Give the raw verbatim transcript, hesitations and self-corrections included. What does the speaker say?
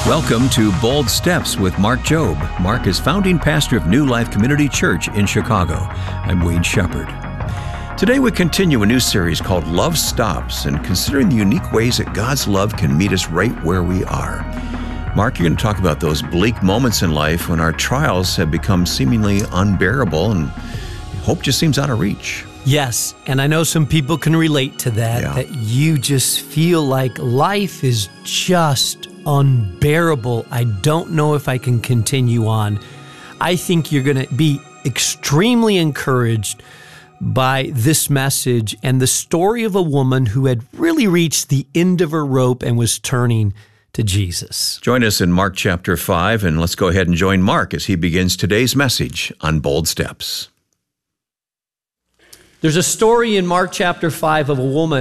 Welcome to Bold Steps with Mark Jobe. Mark is founding pastor of New Life Community Church in Chicago. I'm Wayne Shepherd. Today we continue a new series called Love Stops and considering the unique ways that God's love can meet us right where we are. Mark, you're going to talk about those bleak moments in life when our trials have become seemingly unbearable and hope just seems out of reach. Yes, and I know some people can relate to that, Yeah. that you just feel like life is just unbearable. I don't know if I can continue on. I think you're going to be extremely encouraged by this message and the story of a woman who had really reached the end of her rope and was turning to Jesus. Join us in Mark chapter five, and let's go ahead and join Mark as he begins today's message on Bold Steps. There's a story in Mark chapter five of a woman